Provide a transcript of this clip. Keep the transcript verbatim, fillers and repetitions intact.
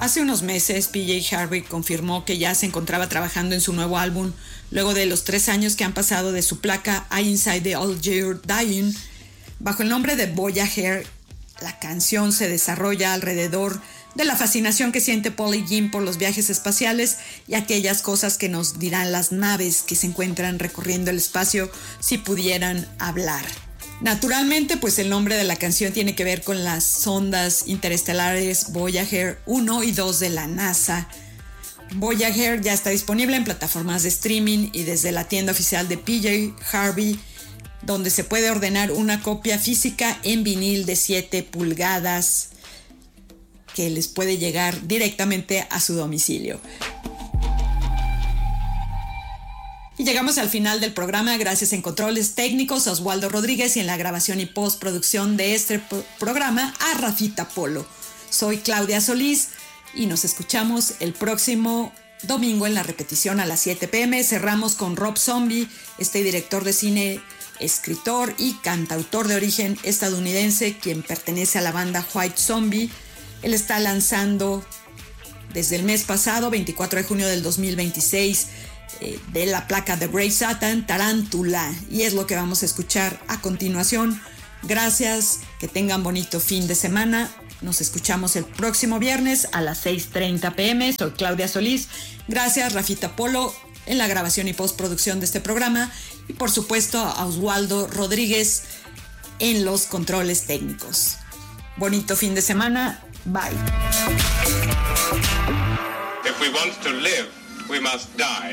Hace unos meses, P J Harvey confirmó que ya se encontraba trabajando en su nuevo álbum, luego de los tres años que han pasado de su placa I Inside the All You're Dying. Bajo el nombre de Voyager, la canción se desarrolla alrededor de la fascinación que siente Paul y Jim por los viajes espaciales y aquellas cosas que nos dirán las naves que se encuentran recorriendo el espacio si pudieran hablar. Naturalmente, pues el nombre de la canción tiene que ver con las sondas interestelares Voyager uno y dos de la NASA. Voyager ya está disponible en plataformas de streaming y desde la tienda oficial de P J Harvey, donde se puede ordenar una copia física en vinil de siete pulgadas que les puede llegar directamente a su domicilio. Y llegamos al final del programa, gracias en controles técnicos a Oswaldo Rodríguez y en la grabación y postproducción de este programa a Rafita Polo. Soy Claudia Solís y nos escuchamos el próximo domingo en la repetición a las siete pm. Cerramos con Rob Zombie, este director de cine, escritor y cantautor de origen estadounidense, quien pertenece a la banda White Zombie. Él está lanzando desde el mes pasado, veinticuatro de junio del dos mil veintiséis, eh, de la placa de Grey Satan, Tarántula, y es lo que vamos a escuchar a continuación. Gracias, que tengan bonito fin de semana. Nos escuchamos el próximo viernes a las seis treinta pm. Soy Claudia Solís. Gracias, Rafita Polo, en la grabación y postproducción de este programa. Y por supuesto a Oswaldo Rodríguez en los controles técnicos. Bonito fin de semana. Bye. If we want to live, we must die.